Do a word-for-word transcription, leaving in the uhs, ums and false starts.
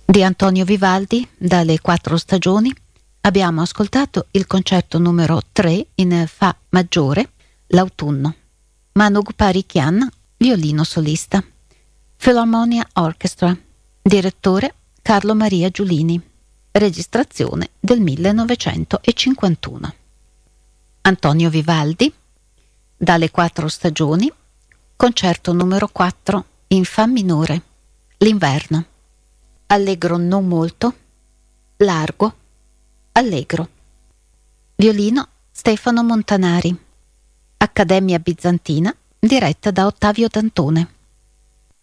Di Antonio Vivaldi, dalle quattro stagioni, abbiamo ascoltato il concerto numero tre in Fa maggiore, l'autunno. Manu Guparikian, violino solista. Philharmonia Orchestra, direttore Carlo Maria Giulini, registrazione del millenovecentocinquantuno. Antonio Vivaldi, dalle quattro stagioni, concerto numero quattro in Fa minore, l'inverno. Allegro non molto, largo, allegro. Violino Stefano Montanari. Accademia Bizantina, diretta da Ottavio Dantone.